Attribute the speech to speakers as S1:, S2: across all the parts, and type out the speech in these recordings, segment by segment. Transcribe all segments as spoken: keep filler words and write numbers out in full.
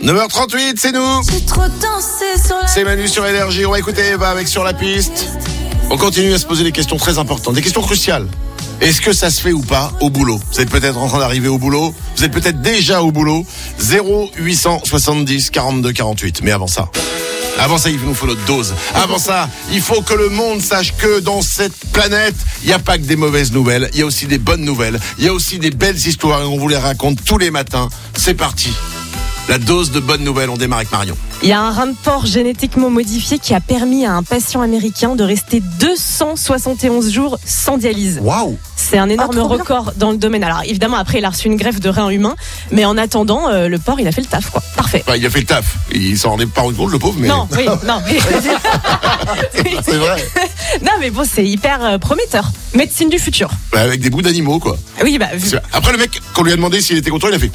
S1: neuf heures trente-huit, c'est nous. C'est Manu sur Énergie. On va écouter Eva avec Sur la piste. On continue à se poser des questions très importantes, des questions cruciales. Est-ce que ça se fait ou pas au boulot? Vous êtes peut-être en train d'arriver au boulot. Vous êtes peut-être déjà au boulot. zéro huit cent soixante-dix quarante-deux quarante-huit. Mais avant ça... Avant ça, il nous faut notre dose. Avant ça, il faut que le monde sache que dans cette planète, il n'y a pas que des mauvaises nouvelles. Il y a aussi des bonnes nouvelles. Il y a aussi des belles histoires et on vous les raconte tous les matins. C'est parti. La dose de bonnes nouvelles, on démarre avec Marion.
S2: Il y a un rein de porc génétiquement modifié qui a permis à un patient américain de rester deux cent soixante et onze jours sans dialyse.
S3: Waouh!
S2: C'est un énorme
S4: Ah, trop
S2: record dans le domaine. Alors évidemment, après, il a reçu une greffe de rein humain. Mais en attendant, euh, le porc, il a fait le taf, quoi. Parfait.
S1: Bah, il a fait le taf. Il s'en rendait pas rendu compte, le pauvre, mais...
S2: Non, oui, non. Mais...
S1: c'est vrai.
S2: Non, mais bon, c'est hyper euh, prometteur. Médecine du futur.
S1: Bah, avec des bouts d'animaux, quoi.
S2: Oui, bah... vu-
S1: Après, le mec, quand on lui a demandé s'il était content, il a fait...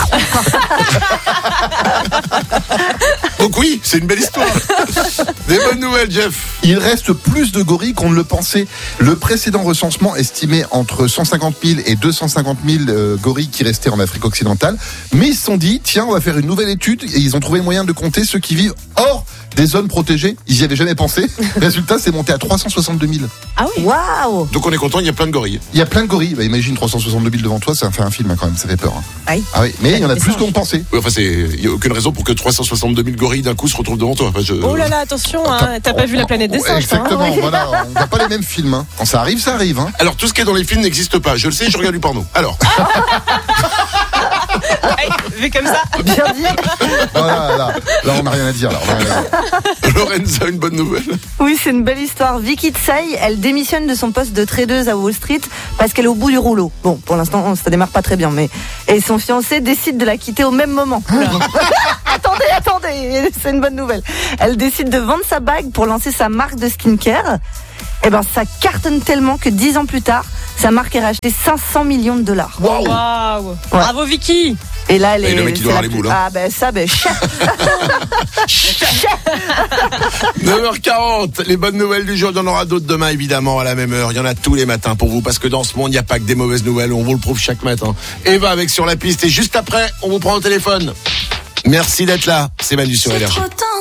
S1: Donc oui, c'est une belle histoire. Des bonnes nouvelles, Jeff.
S3: Il reste plus de gorilles qu'on ne le pensait. Le précédent recensement estimait entre cent cinquante mille et deux cent cinquante mille euh, gorilles qui restaient en Afrique occidentale. Mais ils se sont dit, tiens, on va faire une nouvelle étude. Et ils ont trouvé le moyen de compter ceux qui vivent hors des zones protégées. Ils n'y avaient jamais pensé. Résultat, c'est monté à trois cent soixante-deux mille.
S2: Ah oui.
S4: Waouh!
S1: Donc on est content, il y a plein de gorilles.
S3: Il y a plein de gorilles. Bah, imagine trois cent soixante-deux mille devant toi, ça fait un film hein, quand même, ça fait peur. Hein.
S2: Ah oui.
S3: Ah oui, mais il y en a
S2: Des
S3: plus
S2: singes.
S3: qu'on pensait.
S1: Oui, enfin, c'est, il n'y a aucune raison pour que trois cent soixante-deux mille gorilles d'un coup se retrouvent devant toi. Enfin, je...
S2: Oh là là, attention, hein, t'as pas vu la planète des
S3: Oh,
S2: singes, toi, hein.
S3: exactement, voilà, on n'a pas les mêmes films. Hein. Quand ça arrive, ça arrive. Hein.
S1: Alors, tout ce qui est dans les films n'existe pas. Je le sais, je regarde du porno. Alors,
S2: Hey, vu comme ça.
S4: Bien dit.
S3: Voilà, là, là, on n'a rien à dire. Là, on a rien à dire.
S1: Lorenza, une bonne nouvelle.
S4: Oui, c'est une belle histoire. Vicky Tsai, elle démissionne de son poste de tradeuse à Wall Street parce qu'elle est au bout du rouleau. Bon, pour l'instant, ça démarre pas très bien, mais et son fiancé décide de la quitter au même moment. attendez, attendez, c'est une bonne nouvelle. Elle décide de vendre sa bague pour lancer sa marque de skincare. Et ben, ça cartonne tellement que dix ans plus tard, sa marque est rachetée cinq cents millions de dollars.
S3: Waouh!
S2: Waouh. Bravo Vicky.
S4: Et là, elle
S1: Et
S4: est.
S1: le mec, il
S4: c'est
S1: doit avoir
S4: la
S1: les
S4: plus-
S1: boules, hein.
S4: Ah ben ça, ben chef.
S1: neuf heures quarante, les bonnes nouvelles du jour, il y en aura d'autres demain évidemment à la même heure. Il y en a tous les matins pour vous parce que dans ce monde, il n'y a pas que des mauvaises nouvelles, on vous le prouve chaque matin. Eva avec Sur la piste et juste après, on vous prend au téléphone. Merci d'être là, c'est Manu sur Énergie.